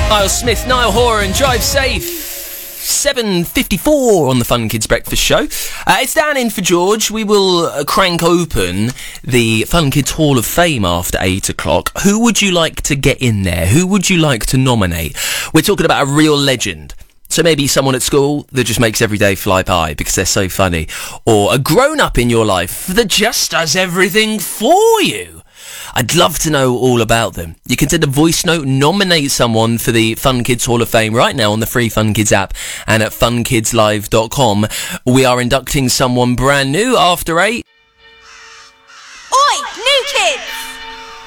Niall Smith, Niall Horan, Drive Safe. 7:54 on the Fun Kids Breakfast Show. It's Dan in for George. We will crank open the Fun Kids Hall of Fame after 8 o'clock. Who would you like to get in there? Who would you like to nominate? We're talking about a real legend. So maybe someone at school that just makes every day fly by because they're so funny. Or a grown-up in your life that just does everything for you. I'd love to know all about them. You can send a voice note, nominate someone for the Fun Kids Hall of Fame right now on the free Fun Kids app and at funkidslive.com. We are inducting someone brand new after 8.